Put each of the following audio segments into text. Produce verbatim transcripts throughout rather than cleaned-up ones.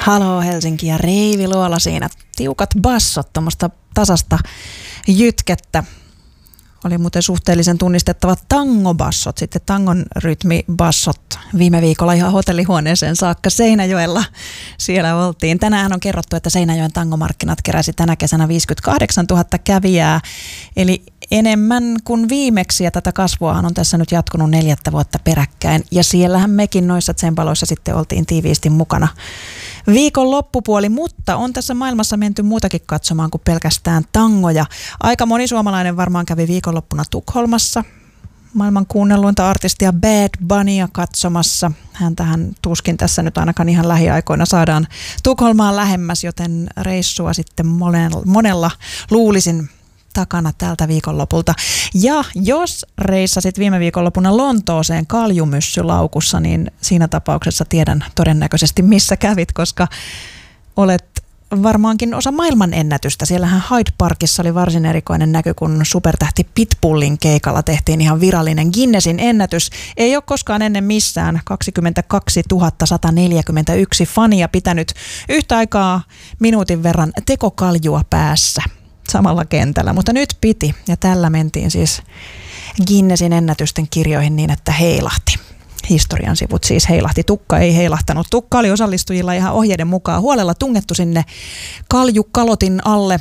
Haloo Helsinki ja Reivi Luola siinä. Tiukat bassot, tuommoista tasasta jytkettä. Oli muuten suhteellisen tunnistettavat tangobassot, sitten tangon rytmibassot viime viikolla ihan hotellihuoneeseen saakka Seinäjoella. Siellä oltiin. Tänään on kerrottu, että Seinäjoen tangomarkkinat keräsi tänä kesänä viisikymmentäkahdeksantuhatta kävijää, eli enemmän kuin viimeksi, ja tätä kasvuahan on tässä nyt jatkunut neljättä vuotta peräkkäin. Ja siellähän mekin noissa tsempaloissa sitten oltiin tiiviisti mukana viikon loppupuoli, mutta on tässä maailmassa menty muutakin katsomaan kuin pelkästään tangoja. Aika moni suomalainen varmaan kävi viikonloppuna Tukholmassa maailman kuunnelluinta artistia Bad Bunnya katsomassa. Häntähän tuskin tässä nyt ainakaan ihan lähiaikoina saadaan Tukholmaan lähemmäs, joten reissua sitten monella, monella luulisin takana tältä viikonlopulta. Ja jos reissasit viime viikonloppuna Lontooseen kaljumyssylaukussa, niin siinä tapauksessa tiedän todennäköisesti missä kävit, koska olet varmaankin osa maailman ennätystä. Siellähän Hyde Parkissa oli varsin erikoinen näky, kun supertähti Pitbullin keikalla tehtiin ihan virallinen Guinnessin ennätys. Ei ole koskaan ennen missään kaksikymmentäkaksituhatta sata neljäkymmentäyksi fania pitänyt yhtä aikaa minuutin verran tekokaljua päässä samalla kentällä, mutta nyt piti, ja tällä mentiin siis Guinnessin ennätysten kirjoihin niin, että heilahti. Historian sivut siis heilahti. Tukka ei heilahtanut. Tukka oli osallistujilla ihan ohjeiden mukaan huolella tungettu sinne kaljukalotin alle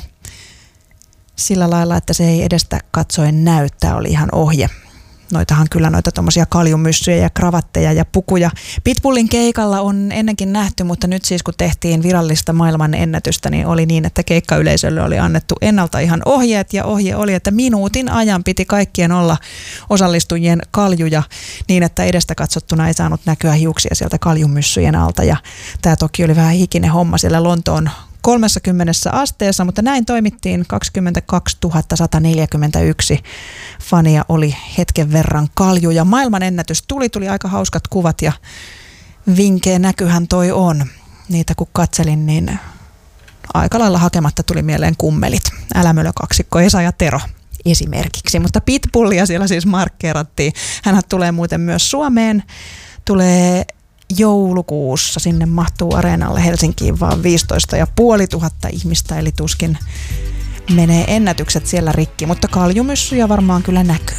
sillä lailla, että se ei edestä katsoen näy. Tämä oli ihan ohje. Noitahan kyllä noita tommosia kaljumyssyjä ja kravatteja ja pukuja Pitbullin keikalla on ennenkin nähty, mutta nyt siis kun tehtiin virallista maailman ennätystä, niin oli niin, että keikkayleisölle oli annettu ennalta ihan ohjeet, ja ohje oli, että minuutin ajan piti kaikkien olla osallistujien kaljuja niin, että edestä katsottuna ei saanut näkyä hiuksia sieltä kaljumyssyjen alta, ja tämä toki oli vähän hikinen homma siellä Lontoon kolmessakymmenessä asteessa, mutta näin toimittiin. kaksikymmentäkaksituhatta sata neljäkymmentäyksi fania oli hetken verran kaljuja. Maailman ennätys tuli, tuli aika hauskat kuvat, ja vinkeä näkyhän toi on. Niitä kun katselin, niin aika lailla hakematta tuli mieleen kummelit. Älämölö kaksikko, Esa ja Tero esimerkiksi, mutta Pitbullia siellä siis markkeerattiin. Hänhän tulee muuten myös Suomeen, tulee joulukuussa, sinne mahtuu areenalle Helsinkiin vaan viisitoista ja puoli tuhatta ihmistä, eli tuskin menee ennätykset siellä rikki, mutta kaljumyssyjä varmaan kyllä näkyy.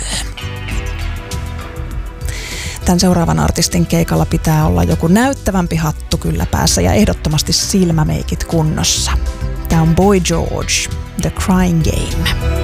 Tämän seuraavan artistin keikalla pitää olla joku näyttävämpi hattu kyllä päässä ja ehdottomasti silmämeikit kunnossa. Tämä on Boy George, The Crying Game.